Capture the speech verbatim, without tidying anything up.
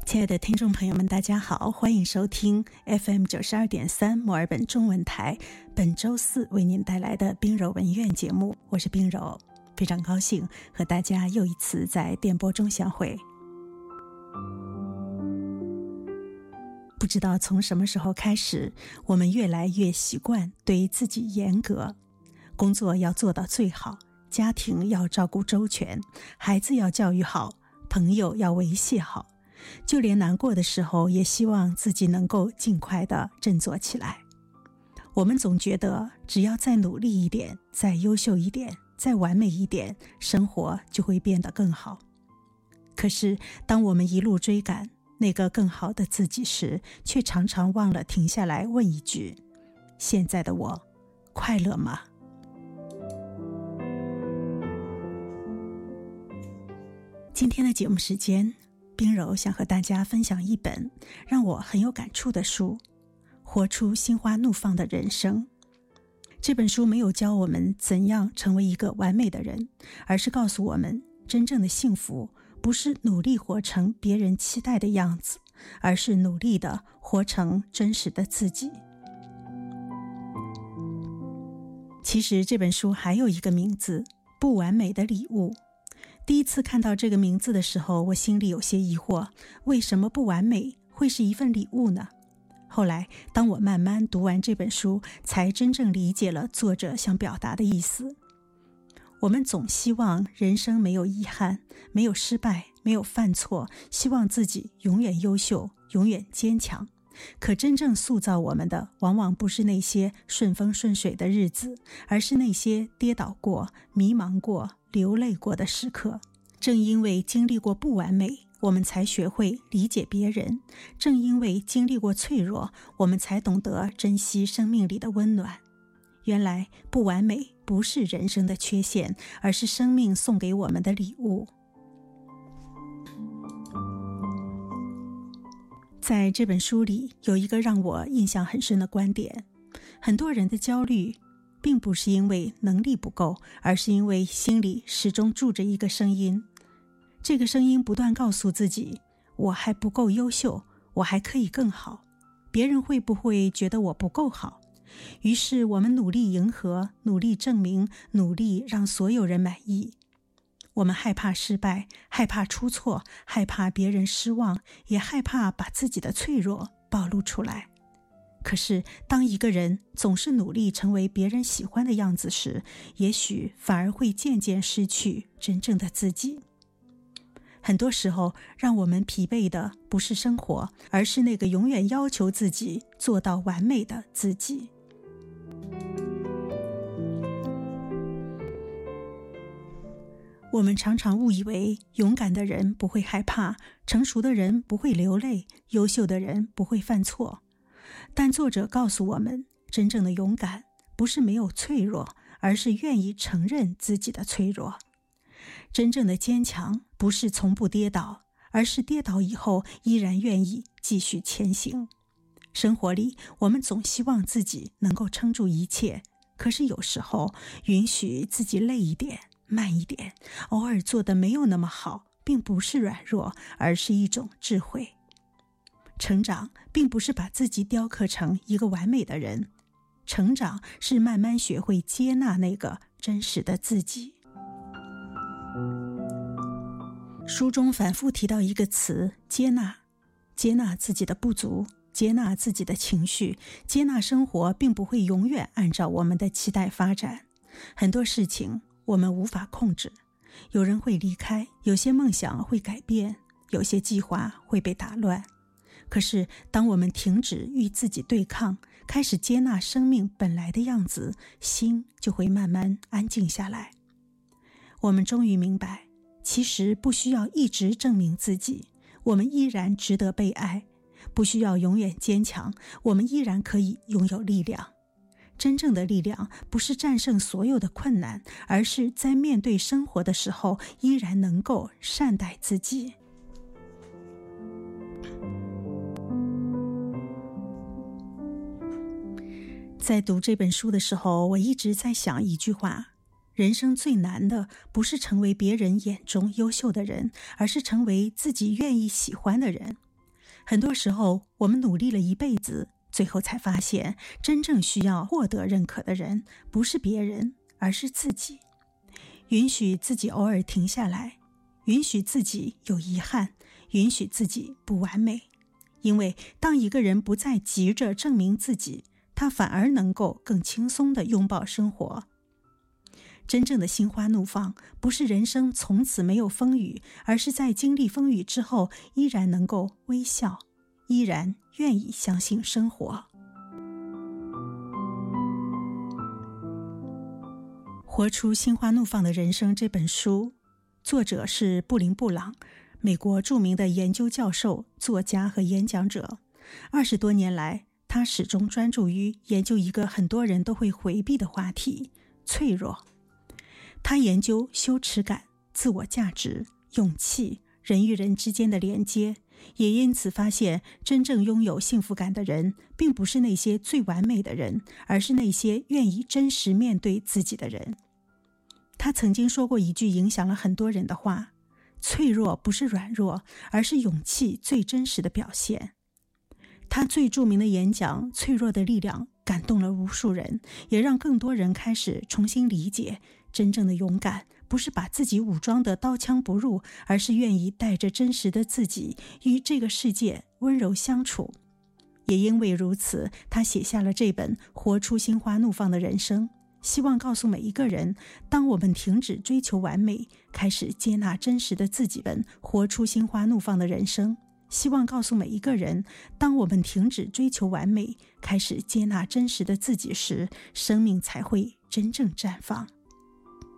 亲爱的听众朋友们，大家好，欢迎收听 F M 九十二点三 墨尔本中文台本周四为您带来的冰柔文苑节目，我是冰柔，非常高兴和大家又一次在电波中相会。不知道从什么时候开始，我们越来越习惯对自己严格，工作要做到最好，家庭要照顾周全，孩子要教育好，朋友要维系好，就连难过的时候也希望自己能够尽快地振作起来。我们总觉得只要再努力一点，再优秀一点，再完美一点，生活就会变得更好。可是当我们一路追赶那个更好的自己时，却常常忘了停下来问一句：现在的我快乐吗？今天的节目时间，冰柔想和大家分享一本让我很有感触的书，活出心花怒放的人生。这本书没有教我们怎样成为一个完美的人，而是告诉我们，真正的幸福不是努力活成别人期待的样子，而是努力地活成真实的自己。其实这本书还有一个名字，不完美的礼物。第一次看到这个名字的时候，我心里有些疑惑，为什么不完美会是一份礼物呢？后来当我慢慢读完这本书，才真正理解了作者想表达的意思。我们总希望人生没有遗憾，没有失败，没有犯错，希望自己永远优秀，永远坚强。可真正塑造我们的，往往不是那些顺风顺水的日子，而是那些跌倒过、迷茫过、流泪过的时刻。正因为经历过不完美，我们才学会理解别人；正因为经历过脆弱，我们才懂得珍惜生命里的温暖。原来不完美不是人生的缺陷，而是生命送给我们的礼物。在这本书里有一个让我印象很深的观点，很多人的焦虑并不是因为能力不够，而是因为心里始终住着一个声音。这个声音不断告诉自己，我还不够优秀，我还可以更好，别人会不会觉得我不够好？于是我们努力迎合，努力证明，努力让所有人满意。我们害怕失败，害怕出错，害怕别人失望，也害怕把自己的脆弱暴露出来。可是当一个人总是努力成为别人喜欢的样子时，也许反而会渐渐失去真正的自己。很多时候让我们疲惫的不是生活，而是那个永远要求自己做到完美的自己。我们常常误以为勇敢的人不会害怕，成熟的人不会流泪，优秀的人不会犯错。但作者告诉我们，真正的勇敢不是没有脆弱，而是愿意承认自己的脆弱。真正的坚强不是从不跌倒，而是跌倒以后依然愿意继续前行。生活里我们总希望自己能够撑住一切，可是有时候允许自己累一点，慢一点，偶尔做得没有那么好，并不是软弱，而是一种智慧。成长并不是把自己雕刻成一个完美的人，成长是慢慢学会接纳那个真实的自己。书中反复提到一个词，接纳。接纳自己的不足，接纳自己的情绪，接纳生活并不会永远按照我们的期待发展。很多事情我们无法控制，有人会离开，有些梦想会改变，有些计划会被打乱。可是当我们停止与自己对抗，开始接纳生命本来的样子，心就会慢慢安静下来。我们终于明白，其实不需要一直证明自己，我们依然值得被爱；不需要永远坚强，我们依然可以拥有力量。真正的力量不是战胜所有的困难，而是在面对生活的时候依然能够善待自己。在读这本书的时候，我一直在想一句话，人生最难的不是成为别人眼中优秀的人，而是成为自己愿意喜欢的人。 很多时候，我们努力了一辈子，最后才发现，真正需要获得认可的人，不是别人，而是自己。允许自己偶尔停下来，允许自己有遗憾，允许自己不完美。因为当一个人不再急着证明自己，他反而能够更轻松地拥抱生活。真正的心花怒放，不是人生从此没有风雨，而是在经历风雨之后，依然能够微笑，依然愿意相信生活。活出心花怒放的人生这本书，作者是布林布朗，美国著名的研究教授、作家和演讲者。二十多年来，他始终专注于研究一个很多人都会回避的话题——脆弱。他研究羞耻感、自我价值、勇气、人与人之间的连接，也因此发现，真正拥有幸福感的人，并不是那些最完美的人，而是那些愿意真实面对自己的人。他曾经说过一句影响了很多人的话：脆弱不是软弱，而是勇气最真实的表现。他最著名的演讲《脆弱的力量》感动了无数人，也让更多人开始重新理解，真正的勇敢不是把自己武装得刀枪不入，而是愿意带着真实的自己与这个世界温柔相处。也因为如此，他写下了这本《活出心花怒放的人生》，希望告诉每一个人，当我们停止追求完美，开始接纳真实的自己们，活出心花怒放的人生。希望告诉每一个人，当我们停止追求完美，开始接纳真实的自己时，生命才会真正绽放。